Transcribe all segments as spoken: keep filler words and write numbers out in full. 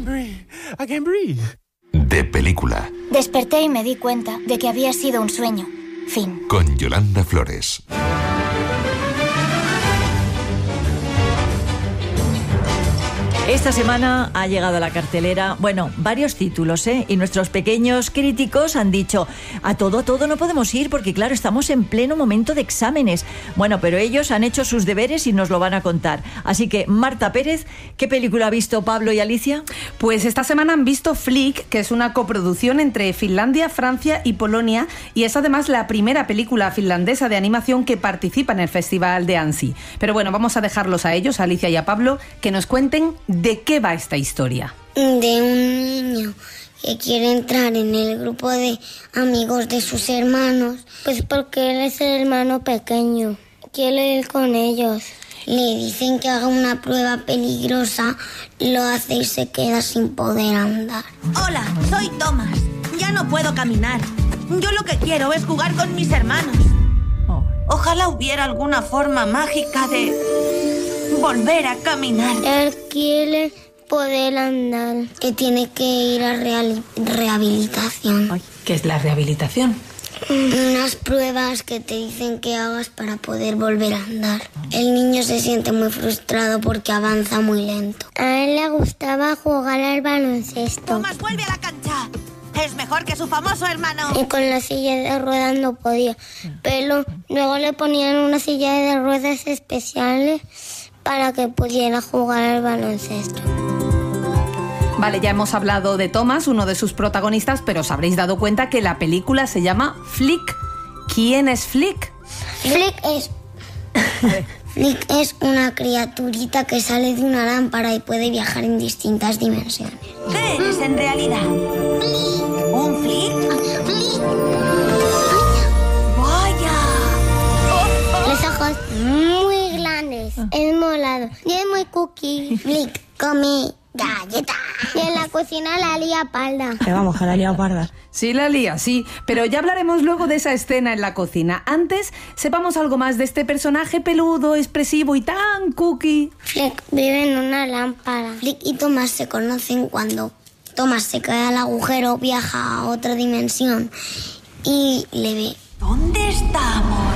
breathe. I can't breathe. De película. Desperté y me di cuenta de que había sido un sueño. Fin. Con Yolanda Flores. Esta semana ha llegado a la cartelera, bueno, varios títulos, ¿eh? Y nuestros pequeños críticos han dicho, a todo, a todo no podemos ir porque, claro, estamos en pleno momento de exámenes. Bueno, pero ellos han hecho sus deberes y nos lo van a contar. Así que, Marta Pérez, ¿qué película ha visto Pablo y Alicia? Pues esta semana han visto Flick, que es una coproducción entre Finlandia, Francia y Polonia, y es además la primera película finlandesa de animación que participa en el Festival de Annecy. Pero bueno, vamos a dejarlos a ellos, a Alicia y a Pablo, que nos cuenten ¿de qué va esta historia? De un niño que quiere entrar en el grupo de amigos de sus hermanos. Pues porque él es el hermano pequeño. Quiere ir con ellos. Le dicen que haga una prueba peligrosa, lo hace y se queda sin poder andar. Hola, soy Thomas. Ya no puedo caminar. Yo lo que quiero es jugar con mis hermanos. Ojalá hubiera alguna forma mágica de volver a caminar. Él quiere poder andar, que tiene que ir a real, rehabilitación. Ay, ¿qué es la rehabilitación? Unas pruebas que te dicen que hagas para poder volver a andar. El niño se siente muy frustrado porque avanza muy lento. A él le gustaba jugar al baloncesto. Thomas, vuelve a la cancha. Es mejor que su famoso hermano. Y con la silla de ruedas no podía. Pero luego le ponían una silla de ruedas especiales para que pudiera jugar al baloncesto. Vale, ya hemos hablado de Thomas, uno de sus protagonistas, pero os habréis dado cuenta que la película se llama Flick. ¿Quién es Flick? Flick es... Flick es una criaturita que sale de una lámpara y puede viajar en distintas dimensiones. ¿Qué eres en realidad? ¿Un Flick? Flick. ¡Vaya! Los ojos muy grandes, es molado y es muy cookie. Flick come galleta. Y en la cocina la lía parda. Que vamos, que la lía parda. Sí, la lía, sí. Pero ya hablaremos luego de esa escena en la cocina. Antes, sepamos algo más de este personaje peludo, expresivo y tan cookie. Flick vive en una lámpara. Flick y Thomas se conocen cuando Thomas se cae al agujero, viaja a otra dimensión y le ve. ¿Dónde estamos?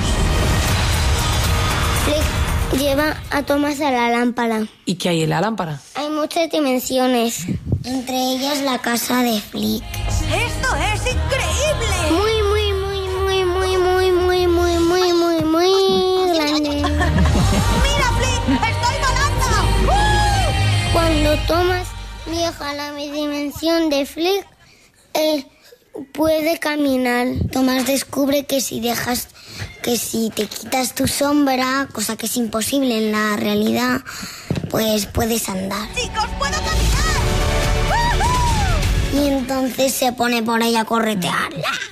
Flick lleva a Thomas a la lámpara. ¿Y qué hay en la lámpara? Hay muchas dimensiones, entre ellas la casa de Flick. ¡Esto es increíble! Muy, muy, muy, muy, muy, muy, muy, muy, muy, muy, muy grande. ¡Mira, Flick! ¡Estoy volando! ¡Uh! Cuando Thomas viaja a la dimensión de Flick, él puede caminar. Thomas descubre que si dejas, que si te quitas tu sombra, cosa que es imposible en la realidad, pues puedes andar. ¡Chicos, puedo caminar! Y entonces se pone por ahí a corretear.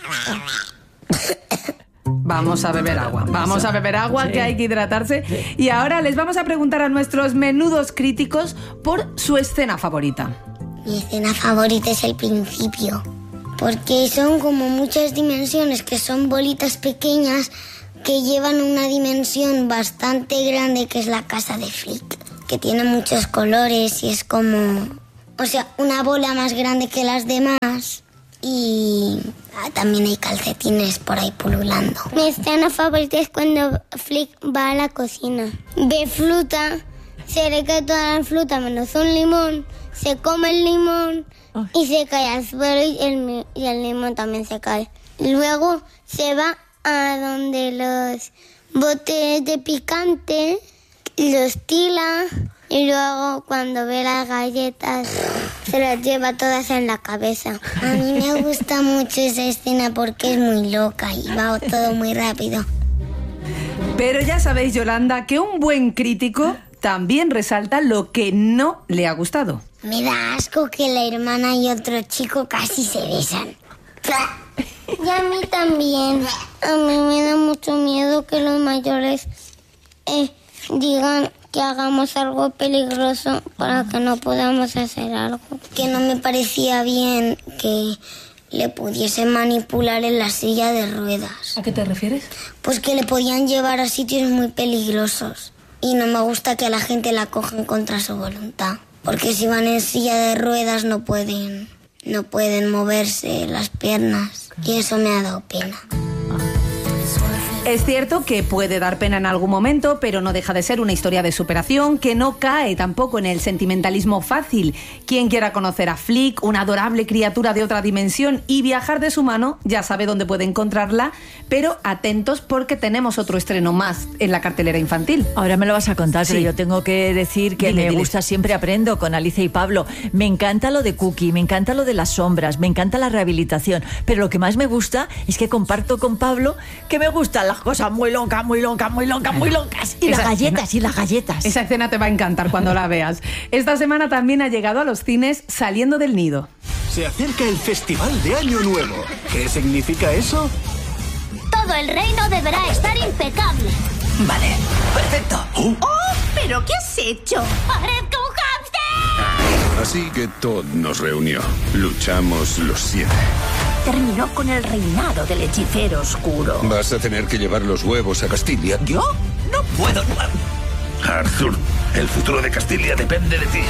Vamos a beber agua, vamos a beber agua, sí, que hay que hidratarse. Sí. Y ahora les vamos a preguntar a nuestros menudos críticos por su escena favorita. Mi escena favorita es el principio, porque son como muchas dimensiones que son bolitas pequeñas que llevan una dimensión bastante grande, que es la casa de Flick, que tiene muchos colores y es como, o sea, una bola más grande que las demás. Y ah, también hay calcetines por ahí pululando. Mi escena favorita es cuando Flick va a la cocina. Ve fruta, se le cae toda la fruta menos un limón, se come el limón y se cae al suelo y el, y el limón también se cae. Luego se va a donde los botes de picante, los tira y luego cuando ve las galletas se las lleva todas en la cabeza. A mí me gusta mucho esa escena porque es muy loca y va todo muy rápido. Pero ya sabéis, Yolanda, que un buen crítico también resalta lo que no le ha gustado. Me da asco que la hermana y otro chico casi se besan. Y a mí también. A mí me da mucho miedo que los mayores eh, digan que hagamos algo peligroso para que no podamos hacer algo. Que no me parecía bien que le pudiesen manipular en la silla de ruedas. ¿A qué te refieres? Pues que le podían llevar a sitios muy peligrosos. Y no me gusta que a la gente la cojan contra su voluntad. porque si van en silla de ruedas no pueden, no pueden moverse las piernas y eso me ha dado pena. Es cierto que puede dar pena en algún momento, pero no deja de ser una historia de superación que no cae tampoco en el sentimentalismo fácil. Quien quiera conocer a Flick, una adorable criatura de otra dimensión, y viajar de su mano, ya sabe dónde puede encontrarla, pero atentos porque tenemos otro estreno más en la cartelera infantil. Ahora me lo vas a contar, Sí. pero yo tengo que decir que Dile, me dile. gusta Siempre Aprendo con Alicia y Pablo. Me encanta lo de Cookie, me encanta lo de las sombras, me encanta la rehabilitación, pero lo que más me gusta es que comparto con Pablo que me gustan las cosas muy locas, muy locas, muy locas, muy locas. Y Esa- las galletas, y las galletas. Esa escena te va a encantar cuando la veas. Esta semana también ha llegado a los cines Saliendo del Nido. Se acerca el Festival de Año Nuevo. ¿Qué significa eso? Todo el reino deberá estar impecable. Vale, perfecto. Oh, ¡Oh! ¿Pero qué has hecho? ¡Parezca un hámster! Así que Todd nos reunió. Luchamos los siete. Terminó con el reinado del hechicero oscuro. Vas a tener que llevar los huevos a Castilia. ¿Yo? No puedo. Arthur, el futuro de Castilia depende de ti.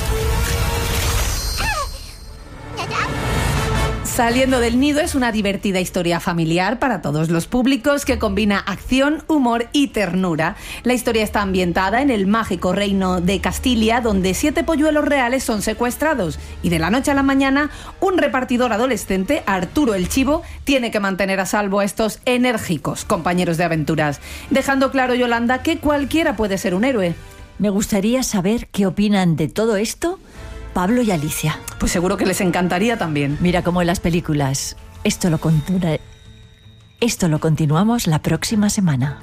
Saliendo del Nido es una divertida historia familiar para todos los públicos que combina acción, humor y ternura. La historia está ambientada en el mágico reino de Castilia, donde siete polluelos reales son secuestrados y de la noche a la mañana un repartidor adolescente, Arturo el Chivo, tiene que mantener a salvo a estos enérgicos compañeros de aventuras, dejando claro, Yolanda, que cualquiera puede ser un héroe. Me gustaría saber qué opinan de todo esto Pablo y Alicia. Pues seguro que les encantaría también. Mira como en las películas. Esto lo, continua- Esto lo continuamos la próxima semana.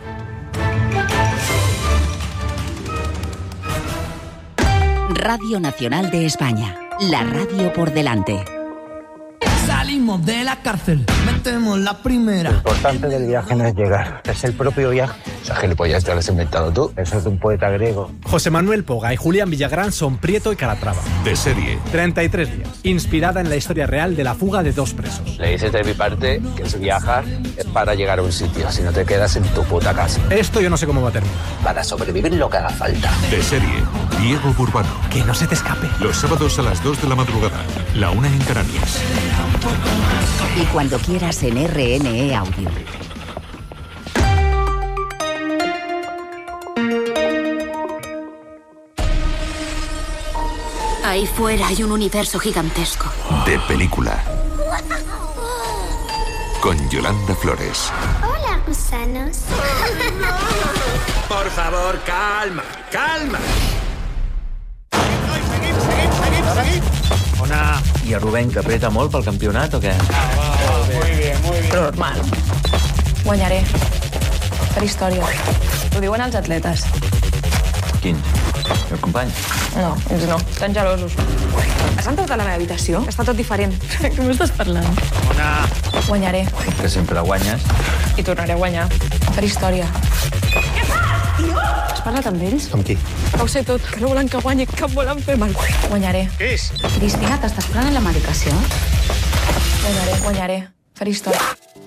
Radio Nacional de España. La radio por delante. Salimos de la cárcel, metemos la primera. Lo importante del viaje no es llegar, es el propio viaje. Esa gilipollas te lo has inventado tú. Eso es de un poeta griego. José Manuel Poga y Julián Villagrán son Prieto y Calatrava. De serie. treinta y tres días. Inspirada en la historia real de la fuga de dos presos. Le dices de mi parte que si viajar es para llegar a un sitio, si no te quedas en tu puta casa. Esto yo no sé cómo va a terminar. Para sobrevivir lo que haga falta. De serie. Diego Burbano. Que no se te escape. Los sábados a las dos de la madrugada. La una en Canarias. Y cuando quieras en R N E Audio. Ahí fuera hay un universo gigantesco. De película. Con Yolanda Flores. Hola, gusanos. Por favor, calma, calma. Ona. I a Rubén, que apreta molt pel campionat o què? Ah, va, va, muy bien, muy bien. Però normal. Guanyaré. Per història. Ho diuen els atletes. Quin? El company? No, ells no. Estan gelosos. Has entrat a la meva habitació? Està tot diferent. Com estàs parlant? Ona. Guanyaré. Que sempre guanyes. I tornaré a guanyar. Per història. Què fas, tio? Has parlat amb ells? Amb qui? Ho sé tot, que no volen que guanyi, que em volen fer mal. Guanyaré. Cris. Cristina, t'estàs prenent la medicació? Guanyaré, guanyaré. Per història.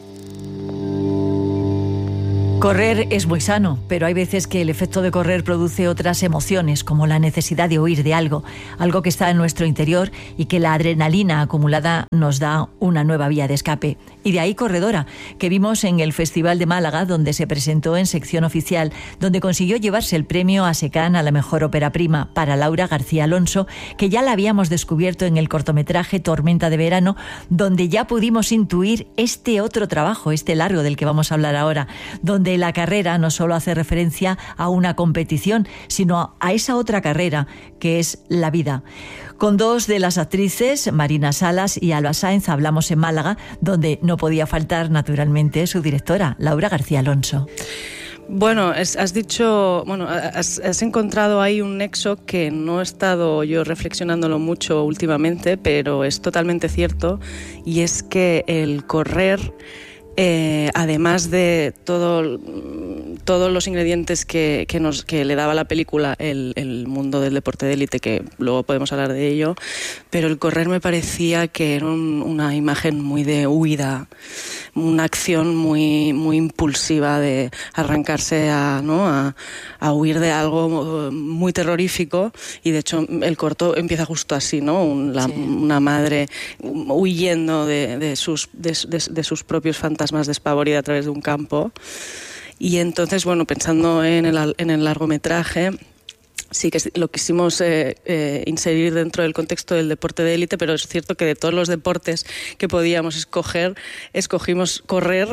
Correr es muy sano, pero hay veces que el efecto de correr produce otras emociones, como la necesidad de huir de algo, algo que está en nuestro interior y que la adrenalina acumulada nos da una nueva vía de escape. Y de ahí Corredora, que vimos en el Festival de Málaga, donde se presentó en sección oficial, donde consiguió llevarse el premio a ASECAN a la mejor ópera prima para Laura García Alonso, que ya la habíamos descubierto en el cortometraje Tormenta de Verano, donde ya pudimos intuir este otro trabajo, este largo del que vamos a hablar ahora, donde la carrera no solo hace referencia a una competición, sino a esa otra carrera que es la vida. Con dos de las actrices, Marina Salas y Alba Sáenz, hablamos en Málaga, donde no podía faltar naturalmente su directora, Laura García Alonso. Bueno, es, has dicho, bueno, has, has encontrado ahí un nexo que no he estado yo reflexionándolo mucho últimamente, pero es totalmente cierto, y es que el correr, Eh, además de todo, todos los ingredientes que, que, nos, que le daba la película el, el mundo del deporte de élite, que luego podemos hablar de ello, pero el correr me parecía que era un, una imagen muy de huida, una acción muy, muy impulsiva de arrancarse a, ¿no? a, a huir de algo muy terrorífico, y de hecho el corto empieza justo así, ¿no? Un, la, sí. Una madre huyendo de, de, sus, de, de, de sus propios fantasmas despavorida a través de un campo. Y entonces, bueno, pensando en el, en el largometraje, sí que lo quisimos eh, eh, inserir dentro del contexto del deporte de élite, pero es cierto que de todos los deportes que podíamos escoger, escogimos correr.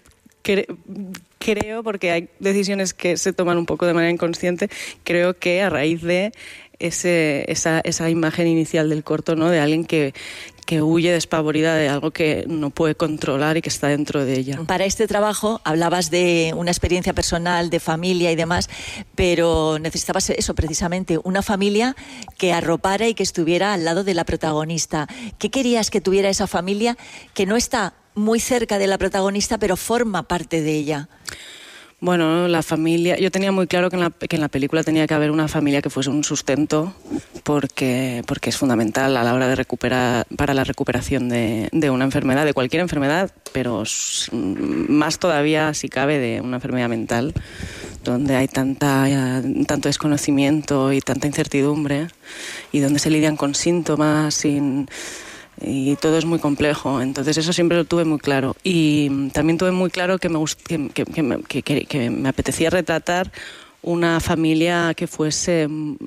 Creo, porque hay decisiones que se toman un poco de manera inconsciente, creo que a raíz de ese, esa, esa imagen inicial del corto, ¿no? De alguien que, que huye despavorida de algo que no puede controlar y que está dentro de ella. Para este trabajo hablabas de una experiencia personal, de familia y demás, pero necesitabas eso precisamente, una familia que arropara y que estuviera al lado de la protagonista. ¿Qué querías que tuviera esa familia que no está muy cerca de la protagonista, pero forma parte de ella? Bueno, la familia... Yo tenía muy claro que en, la, que en la película tenía que haber una familia que fuese un sustento, porque, porque es fundamental a la hora de recuperar, para la recuperación de, de una enfermedad, de cualquier enfermedad, pero más todavía, si cabe, de una enfermedad mental, donde hay tanta, tanto desconocimiento y tanta incertidumbre, y donde se lidian con síntomas sin... y todo es muy complejo, entonces eso siempre lo tuve muy claro. Y también tuve muy claro que me, gust- que, que, que, me, que, que me apetecía retratar una familia que fuese,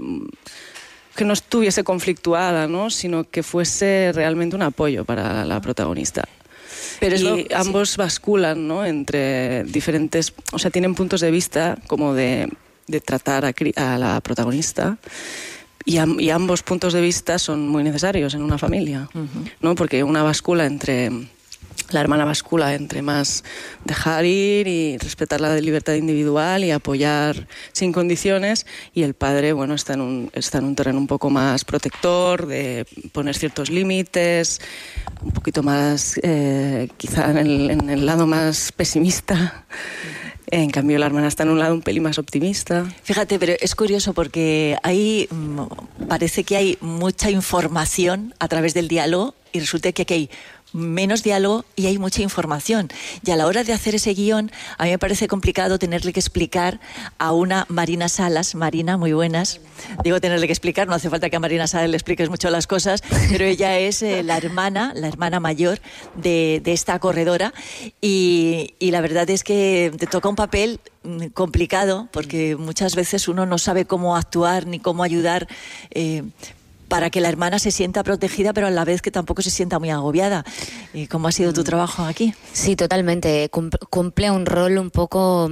que no estuviese conflictuada, ¿no? Sino que fuese realmente un apoyo para la protagonista. Pero y lo, ambos sí. basculan, ¿no? Entre diferentes, o sea, tienen puntos de vista como de, de tratar a, a la protagonista. Y, am, y ambos puntos de vista son muy necesarios en una familia, uh-huh. ¿no? Porque una bascula entre... La hermana bascula entre más dejar ir y respetar la libertad individual y apoyar sin condiciones, y el padre, bueno, está en un, está en un terreno un poco más protector, de poner ciertos límites, un poquito más, eh, quizá en el, en el lado más pesimista. En cambio, la hermana está en un lado un pelín más optimista. Fíjate, pero es curioso porque ahí parece que hay mucha información a través del diálogo y resulta que aquí hay menos diálogo y hay mucha información. Y a la hora de hacer ese guión, a mí me parece complicado tenerle que explicar a una Marina Salas. Marina, muy buenas. Digo tenerle que explicar, no hace falta que a Marina Salas le expliques mucho las cosas, pero ella es eh, la hermana, la hermana mayor de, de esta corredora, y, y la verdad es que te toca un papel complicado, porque muchas veces uno no sabe cómo actuar ni cómo ayudar eh, para que la hermana se sienta protegida, pero a la vez que tampoco se sienta muy agobiada. ¿Y cómo ha sido tu trabajo aquí? Sí, totalmente. Cumple un rol un poco...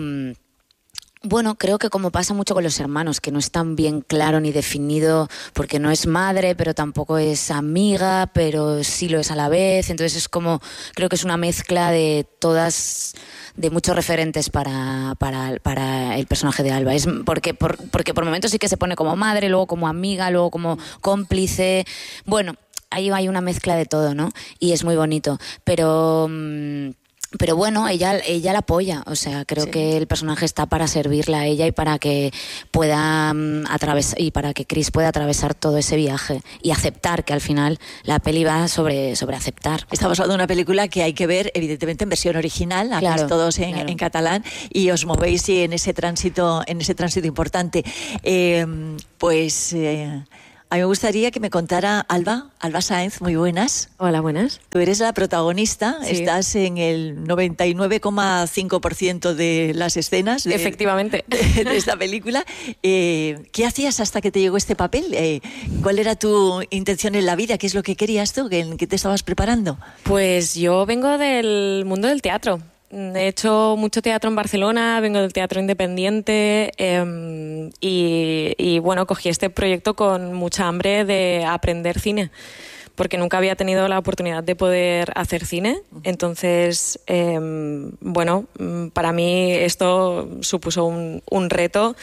Bueno, creo que como pasa mucho con los hermanos, que no es tan bien claro ni definido, porque no es madre, pero tampoco es amiga, pero sí lo es a la vez. Entonces es como, creo que es una mezcla de todas, de muchos referentes para, para, para el personaje de Alba. Es porque por, porque por momentos sí que se pone como madre, luego como amiga, luego como cómplice. Bueno, ahí hay una mezcla de todo, ¿no? Y es muy bonito. Pero... Mmm, Pero bueno, ella, ella la apoya, o sea, creo sí. que el personaje está para servirla a ella y para que pueda um, atravesar, y para que Chris pueda atravesar todo ese viaje y aceptar, que al final la peli va sobre, sobre aceptar. Estamos hablando de una película que hay que ver, evidentemente, en versión original, claro, todos en, claro. en catalán, y os movéis en ese tránsito, en ese tránsito importante. Eh, pues... Eh, A mí me gustaría que me contara Alba, Alba Sáenz, muy buenas. Hola, buenas. Tú eres la protagonista, sí. Estás en el noventa y nueve coma cinco por ciento de las escenas de, efectivamente de, de esta película. Eh, ¿Qué hacías hasta que te llegó este papel? Eh, ¿Cuál era tu intención en la vida? ¿Qué es lo que querías tú? ¿En qué te estabas preparando? Pues yo vengo del mundo del teatro. He hecho mucho teatro en Barcelona, vengo del teatro independiente eh, y, y bueno, cogí este proyecto con mucha hambre de aprender cine, porque nunca había tenido la oportunidad de poder hacer cine. Entonces, eh, bueno, para mí esto supuso un, un reto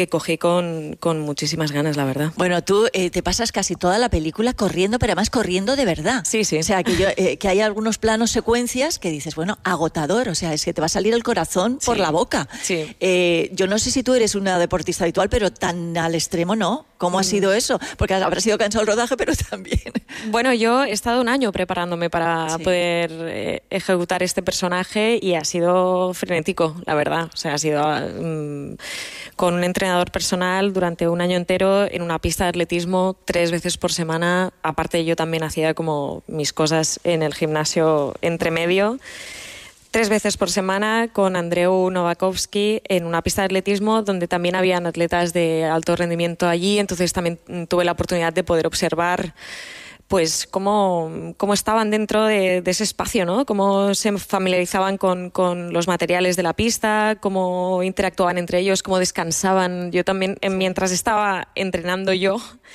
que cogí con, con muchísimas ganas, la verdad. Bueno, tú eh, te pasas casi toda la película corriendo, pero además corriendo de verdad. Sí, sí. O sea, que, yo, eh, que hay algunos planos, secuencias que dices, bueno, agotador, o sea, es que te va a salir el corazón por sí. la boca. Sí. Eh, yo no sé si tú eres una deportista habitual, pero tan al extremo no. ¿Cómo ha sido eso? Porque habrá sido cansado el rodaje, pero también... Bueno, yo he estado un año preparándome para sí. poder eh, ejecutar este personaje y ha sido frenético, la verdad. O sea, ha sido um, con un entrenador personal durante un año entero en una pista de atletismo tres veces por semana. Aparte, yo también hacía como mis cosas en el gimnasio entre medio. Tres veces por semana con Andreu Novakovsky en una pista de atletismo donde también habían atletas de alto rendimiento allí, entonces también tuve la oportunidad de poder observar pues cómo, cómo estaban dentro de, de ese espacio, ¿no? Cómo se familiarizaban con, con los materiales de la pista, cómo interactuaban entre ellos, cómo descansaban. Yo también, mientras estaba entrenando yo,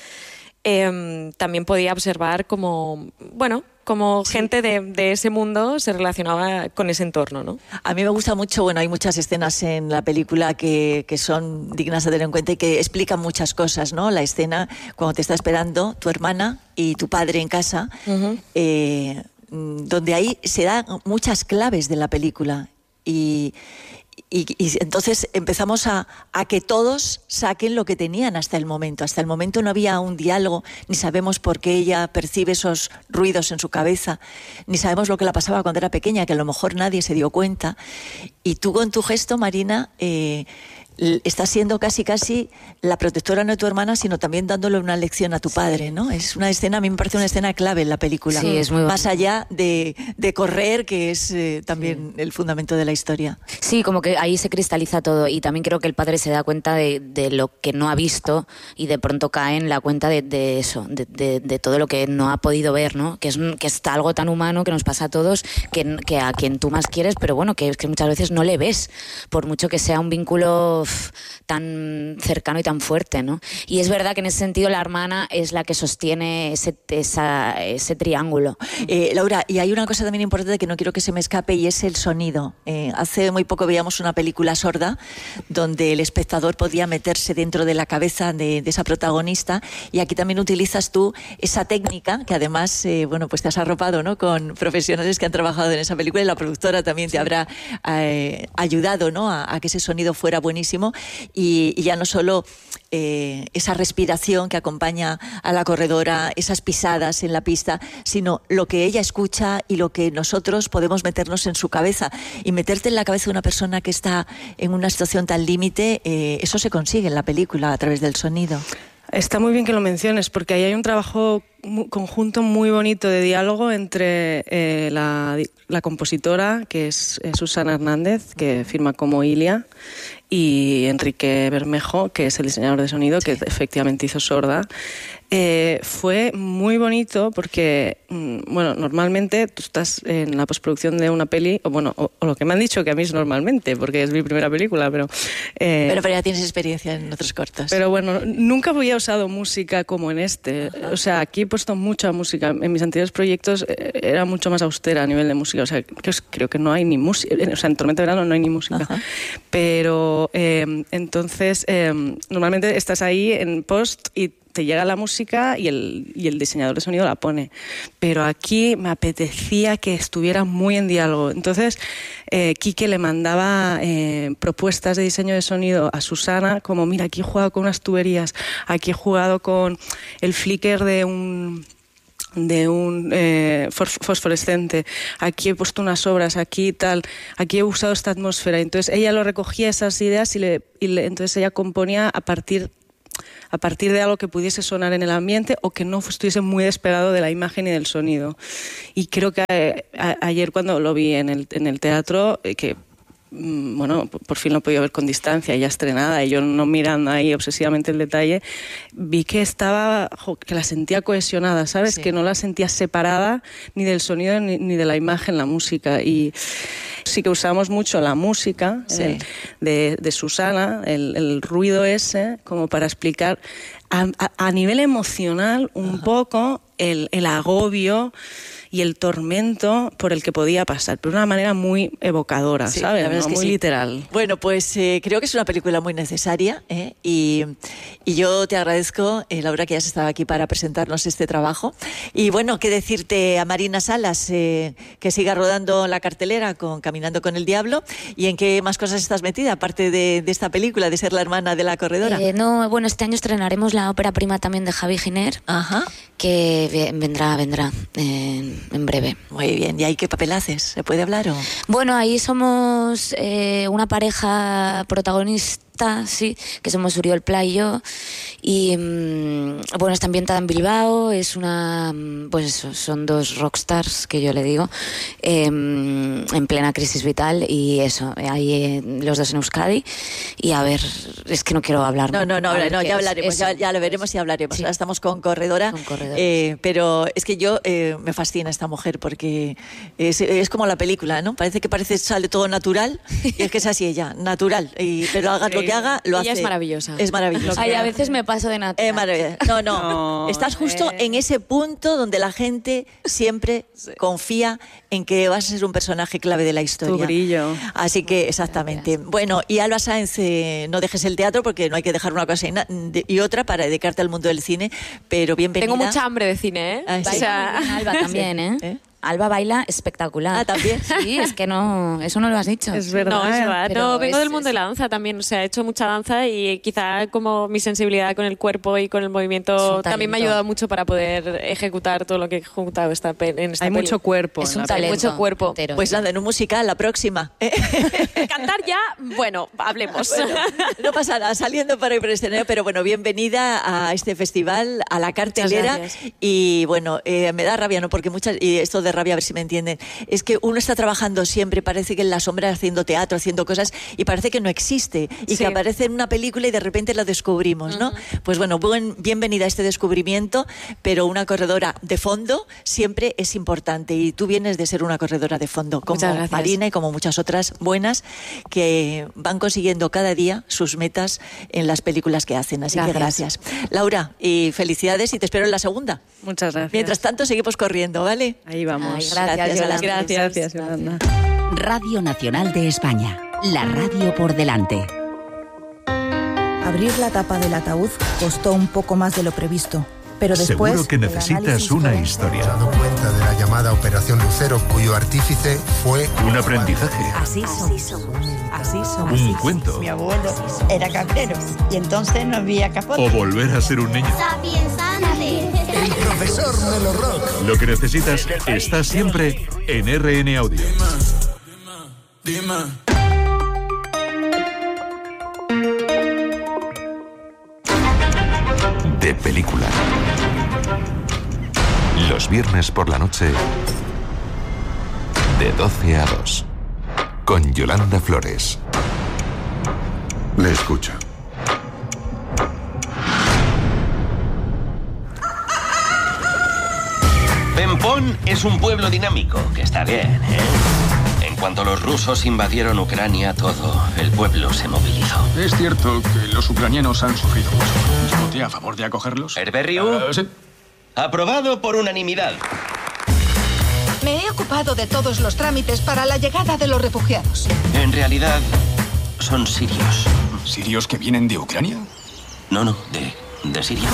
eh, también podía observar cómo, bueno... como sí. gente de, de ese mundo se relacionaba con ese entorno, ¿no? A mí me gusta mucho, bueno, hay muchas escenas en la película que, que son dignas de tener en cuenta y que explican muchas cosas, ¿no? La escena cuando te está esperando tu hermana y tu padre en casa, uh-huh. eh, donde ahí se dan muchas claves de la película y... Y, y entonces empezamos a, a que todos saquen lo que tenían hasta el momento. Hasta el momento no había un diálogo, ni sabemos por qué ella percibe esos ruidos en su cabeza, ni sabemos lo que le pasaba cuando era pequeña, que a lo mejor nadie se dio cuenta. Y tú con tu gesto, Marina, eh, estás siendo casi casi la protectora no de tu hermana, sino también dándole una lección a tu padre, ¿no? Es una escena, a mí me parece una escena clave en la película. Sí, es muy bonito. Más allá de, de correr, que es eh, también sí. el fundamento de la historia. Sí, como que ahí se cristaliza todo y también creo que el padre se da cuenta de, de lo que no ha visto y de pronto cae en la cuenta de, de eso, de, de, de todo lo que no ha podido ver, ¿no? Que es, que es algo tan humano que nos pasa a todos, que, que a quien tú más quieres, pero bueno, que, que muchas veces no le ves, por mucho que sea un vínculo tan cercano y tan fuerte, ¿no? Y es verdad que en ese sentido la hermana es la que sostiene ese, esa, ese triángulo. Eh, Laura, y hay una cosa también importante que no quiero que se me escape y es el sonido. Eh, hace muy poco veíamos una película sorda donde el espectador podía meterse dentro de la cabeza de, de esa protagonista y aquí también utilizas tú esa técnica que además, eh, bueno, pues te has arropado, ¿no? Con profesionales que han trabajado en esa película y la productora también te habrá eh, ayudado, ¿no? A, a que ese sonido fuera buenísimo. Y, y ya no solo eh, esa respiración que acompaña a la corredora, esas pisadas en la pista, sino lo que ella escucha y lo que nosotros podemos meternos en su cabeza. Y meterte en la cabeza de una persona que está en una situación tan límite, eh, eso se consigue en la película a través del sonido. Está muy bien que lo menciones, porque ahí hay un trabajo muy, conjunto muy bonito de diálogo entre eh, la, la compositora, que es, es Susana Hernández, que firma como Ilia, y Enrique Bermejo, que es el diseñador de sonido, sí. que efectivamente hizo Sorda. Eh, fue muy bonito porque, bueno, normalmente tú estás en la postproducción de una peli, o bueno, o, o lo que me han dicho que a mí es normalmente, porque es mi primera película, pero... Eh, pero, pero ya tienes experiencia en otros cortos. Pero bueno, nunca había usado música como en este. Ajá. O sea, aquí he puesto mucha música. En mis anteriores proyectos era mucho más austera a nivel de música. O sea, creo que no hay ni música. O sea, en Tormenta de Verano no hay ni música. Ajá. Pero eh, entonces, eh, normalmente estás ahí en post y te llega la música y el, y el diseñador de sonido la pone. Pero aquí me apetecía que estuviera muy en diálogo. Entonces, eh, Quique le mandaba eh, propuestas de diseño de sonido a Susana, como, mira, aquí he jugado con unas tuberías, aquí he jugado con el flicker de un... de un eh, fosforescente, aquí he puesto unas obras, aquí tal, aquí he usado esta atmósfera. Entonces ella lo recogía esas ideas y, le, y le, entonces ella componía a partir a partir de algo que pudiese sonar en el ambiente o que no estuviese muy despegado de la imagen y del sonido. Y creo que a, a, ayer cuando lo vi en el, en el teatro, eh, que bueno, por fin lo he podido ver con distancia, ya estrenada, y yo no mirando ahí obsesivamente el detalle, vi que estaba, que la sentía cohesionada, ¿sabes? Sí. Que no la sentía separada ni del sonido ni, ni de la imagen, la música. Y sí que usamos mucho la música sí. el, de, de Susana, el, el ruido ese, como para explicar a, a, a nivel emocional un Ajá. poco el, el agobio y el tormento por el que podía pasar, pero de una manera muy evocadora, sí, ¿sabes? La verdad ¿no? es que muy sí. literal. Bueno, pues eh, creo que es una película muy necesaria, ¿eh? y, y yo te agradezco, eh, Laura, que hayas estado aquí para presentarnos este trabajo. Y bueno, qué decirte a Marina Salas, eh, que siga rodando la cartelera con Caminando con el Diablo, y en qué más cosas estás metida, aparte de, de esta película, de ser la hermana de la corredora. Eh, no, bueno, este año estrenaremos la ópera prima también de Javi Giner, Ajá. que vendrá, vendrá eh, en breve. Muy bien, ¿y ahí qué papel haces? ¿Se puede hablar o...? Bueno, ahí somos eh, una pareja protagonista, sí, que somos Uriol Pla y yo, y mmm, bueno, está ambientada en Bilbao, es una, pues eso, son dos rockstars, que yo le digo, eh, en plena crisis vital, y eso, ahí eh, los dos en Euskadi, y a ver, es que no quiero hablar. No, no, no, ver, no ya es, hablaremos, ya, ya lo veremos y hablaremos. Sí. Ahora estamos con Corredora, con Corredora eh, sí. pero es que yo eh, me fascina esta mujer porque es, es como la película, ¿no? Parece que parece sale todo natural, y es que es así ella, natural, y, pero hagas lo que haga, lo ella hace. es maravillosa. Es maravillosa. Ay, a veces me paso de natural. Es maravillosa. No, no, no, estás justo eh. en ese punto donde la gente siempre sí. confía en que vas a ser un personaje clave de la historia. Tu brillo. Así que, exactamente. Bueno, y Alba Sáenz, eh, no dejes el teatro porque no hay que dejar una cosa y, na- y otra para dedicarte al mundo del cine, pero bienvenida. Tengo mucha hambre de cine, ¿eh? Ah, sí. O sea, Alba también, ¿eh? ¿Eh? Alba baila espectacular. Ah, también. Sí, es que no, eso no lo has dicho. Es verdad. No, es verdad. No, vengo es, del mundo es... de la danza también, o sea, he hecho mucha danza y quizá como mi sensibilidad con el cuerpo y con el movimiento también me ha ayudado mucho para poder ejecutar todo lo que he ejecutado esta pe- en esta Hay peli. mucho cuerpo. Es un Hay talento. mucho cuerpo. Entero, pues sí. nada, en un musical, la próxima. Cantar ya, bueno, hablemos. Bueno, no pasa nada, saliendo para ir por el escenario, pero bueno, bienvenida a este festival, a la cartelera. Y bueno, eh, me da rabia, ¿no? Porque muchas, y esto de rabia, a ver si me entienden, es que uno está trabajando siempre, parece que en la sombra haciendo teatro, haciendo cosas, y parece que no existe, y sí. que aparece en una película y de repente la descubrimos, ¿no? Uh-huh. Pues bueno, buen, bienvenida a este descubrimiento, pero una corredora de fondo siempre es importante, y tú vienes de ser una corredora de fondo, como Marina y como muchas otras buenas, que van consiguiendo cada día sus metas en las películas que hacen, así gracias. que gracias. Laura, y felicidades, y te espero en la segunda. Muchas gracias. Mientras tanto, seguimos corriendo, ¿vale? Ahí vamos. Ay, gracias, gracias, Yolanda. Gracias, gracias, Yolanda. Radio Nacional de España, la radio por delante. Abrir la tapa del ataúd costó un poco más de lo previsto, pero después... Seguro que necesitas una fue... historia. Se ha dado cuenta de la llamada Operación Lucero, cuyo artífice fue... Un aprendizaje. Así somos. Así somos. Un cuento. Mi abuelo era cabrero y entonces no había capote. O volver a ser un niño. El profesor Melo Rock. Lo que necesitas está siempre en R N Audio. Dime, dime. De película. Los viernes por la noche, de doce a dos, con Yolanda Flores. Le escucho. Pempón es un pueblo dinámico, que está bien, ¿eh? En cuanto los rusos invadieron Ucrania, todo el pueblo se movilizó. Es cierto que los ucranianos han sufrido mucho. ¿Yo voté a favor de acogerlos? ¿Herberriu? Uh, sí. Aprobado por unanimidad. Me he ocupado de todos los trámites para la llegada de los refugiados. En realidad, son sirios. ¿Sirios que vienen de Ucrania? No, no, de, de Siria.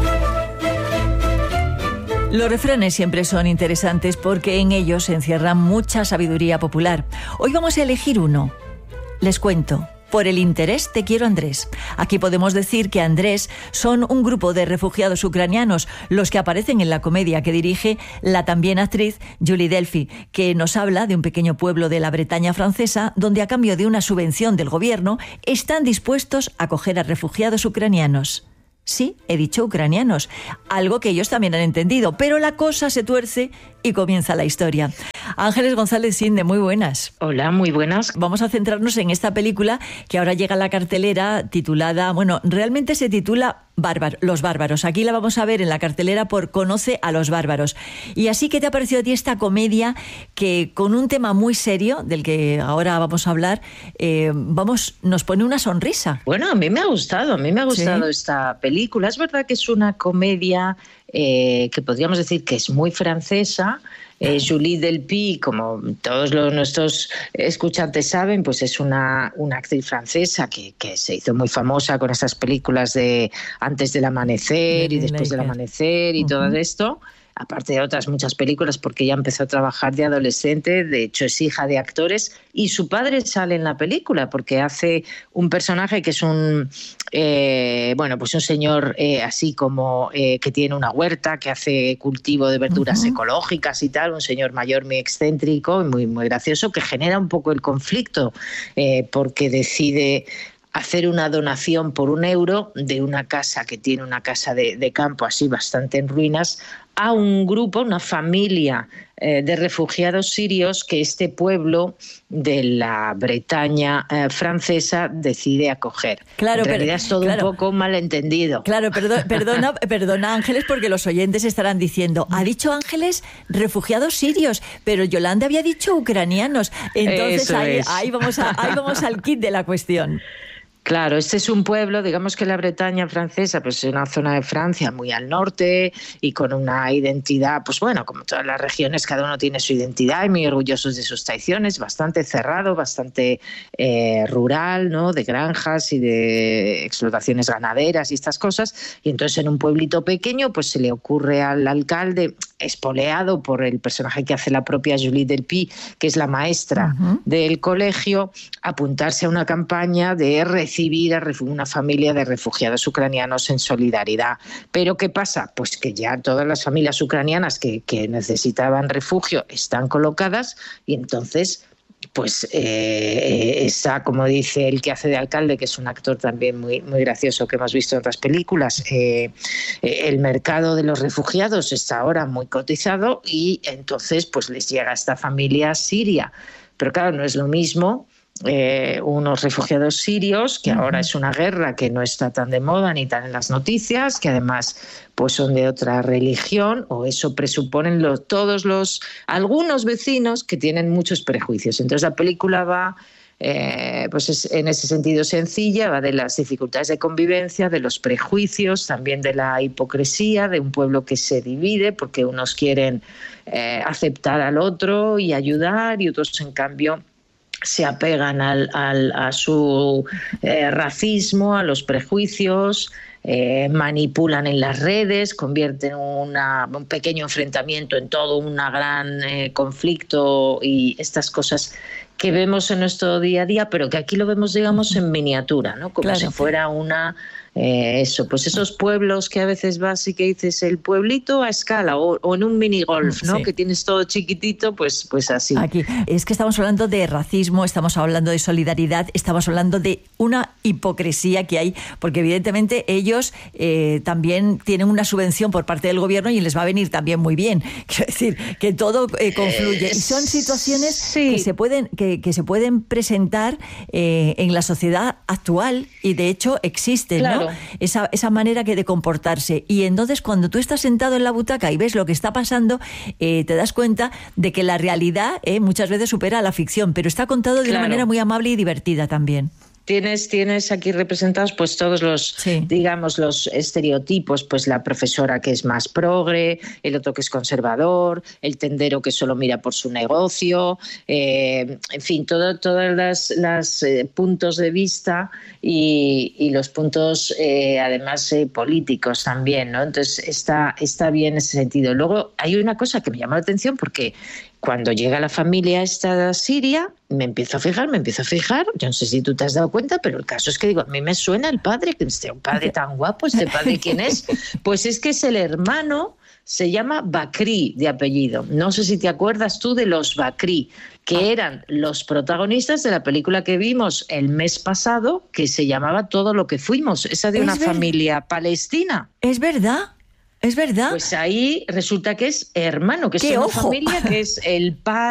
Los refranes siempre son interesantes porque en ellos se encierra mucha sabiduría popular. Hoy vamos a elegir uno. Les cuento. Por el interés te quiero, Andrés. Aquí podemos decir que Andrés son un grupo de refugiados ucranianos, los que aparecen en la comedia que dirige la también actriz Julie Delpy, que nos habla de un pequeño pueblo de la Bretaña francesa donde a cambio de una subvención del gobierno están dispuestos a acoger a refugiados ucranianos. Sí, he dicho ucranianos, algo que ellos también han entendido, pero la cosa se tuerce y comienza la historia. Ángeles González Sinde, muy buenas. Hola, muy buenas. Vamos a centrarnos en esta película que ahora llega a la cartelera titulada, bueno, realmente se titula Bárbaro, Los Bárbaros. Aquí la vamos a ver en la cartelera por Conoce a los Bárbaros. Y así, ¿qué te ha parecido a ti esta comedia que con un tema muy serio, del que ahora vamos a hablar, eh, vamos, nos pone una sonrisa? Bueno, a mí me ha gustado, a mí me ha gustado ¿Sí? esta película. Es verdad que es una comedia eh, que podríamos decir que es muy francesa. Eh, Julie Delpy, como todos los, nuestros escuchantes saben, pues es una, una actriz francesa que, que se hizo muy famosa con esas películas de Antes del amanecer de y Después del amanecer y uh-huh. todo esto. Aparte de otras muchas películas, porque ella empezó a trabajar de adolescente, de hecho es hija de actores, y su padre sale en la película, porque hace un personaje que es un, eh, bueno, pues un señor eh, así como eh, que tiene una huerta, que hace cultivo de verduras uh-huh. ecológicas y tal, un señor mayor muy excéntrico y muy, muy gracioso, que genera un poco el conflicto, eh, porque decide hacer una donación por un euro de una casa que tiene una casa de, de campo así bastante en ruinas a un grupo, una familia eh, de refugiados sirios que este pueblo de la Bretaña eh, francesa decide acoger. Claro, en realidad pero, es todo claro, un poco malentendido. Claro, perdona, perdona, perdona Ángeles, porque los oyentes estarán diciendo, ha dicho Ángeles refugiados sirios, pero Yolanda había dicho ucranianos. Entonces ahí, ahí, vamos a, ahí vamos al kit de la cuestión. Claro, este es un pueblo, digamos que la Bretaña francesa pues es una zona de Francia muy al norte y con una identidad, pues bueno, como todas las regiones, cada uno tiene su identidad y muy orgullosos de sus tradiciones, bastante cerrado, bastante eh, rural, ¿no? De granjas y de explotaciones ganaderas y estas cosas. Y entonces en un pueblito pequeño pues se le ocurre al alcalde, espoleado por el personaje que hace la propia Julie Delpy, que es la maestra uh-huh. del colegio, apuntarse a una campaña de recibir a una familia de refugiados ucranianos en solidaridad. ¿Pero qué pasa? Pues que ya todas las familias ucranianas que, que necesitaban refugio están colocadas y entonces pues eh, está, como dice el que hace de alcalde, que es un actor también muy, muy gracioso que hemos visto en otras películas, eh, el mercado de los refugiados está ahora muy cotizado y entonces pues les llega a esta familia siria. Pero claro, no es lo mismo Eh, unos refugiados sirios, que ahora es una guerra que no está tan de moda ni tan en las noticias, que además pues son de otra religión, o eso presuponen los, todos los algunos vecinos que tienen muchos prejuicios. Entonces la película va eh, pues es en ese sentido sencilla, va de las dificultades de convivencia, de los prejuicios, también de la hipocresía de un pueblo que se divide porque unos quieren eh, aceptar al otro y ayudar y otros en cambio se apegan al, al, a su eh, racismo, a los prejuicios, eh, manipulan en las redes, convierten una, un pequeño enfrentamiento en todo un gran eh, conflicto y estas cosas que vemos en nuestro día a día, pero que aquí lo vemos, digamos, en miniatura, ¿no? Como claro. si fuera una... Eh, eso, pues esos pueblos que a veces vas y que dices el pueblito a escala o, o en un minigolf, ¿no? Sí. Que tienes todo chiquitito, pues, pues así. Aquí es que estamos hablando de racismo, estamos hablando de solidaridad, estamos hablando de una hipocresía que hay, porque evidentemente ellos eh, también tienen una subvención por parte del gobierno y les va a venir también muy bien. Quiero decir, que todo eh, confluye. Y son situaciones sí. que se pueden, que, que se pueden presentar eh, en la sociedad actual y de hecho existen, claro. ¿no? Esa, esa manera que de comportarse. Y entonces cuando tú estás sentado en la butaca y ves lo que está pasando, eh, te das cuenta de que la realidad eh, muchas veces supera a la ficción, pero está contado de claro. una manera muy amable y divertida también. Tienes, tienes aquí representados pues todos los, sí. digamos, los estereotipos, pues la profesora que es más progre, el otro que es conservador, el tendero que solo mira por su negocio, eh, en fin, todos todas las, las eh, puntos de vista y, y los puntos eh, además eh, políticos también, ¿no? Entonces está, está bien en ese sentido. Luego hay una cosa que me llama la atención porque cuando llega la familia esta siria, me empiezo a fijar, me empiezo a fijar, yo no sé si tú te has dado cuenta, pero el caso es que digo, a mí me suena el padre, que este un padre tan guapo, ¿este padre quién es? Pues es que es el hermano, se llama Bakri de apellido. No sé si te acuerdas tú de los Bakri, que eran los protagonistas de la película que vimos el mes pasado, que se llamaba Todo lo que fuimos, esa de una familia palestina. ¿Es verdad? ¿Es verdad? Pues ahí resulta que es hermano, que es una ojo. familia que es el padre.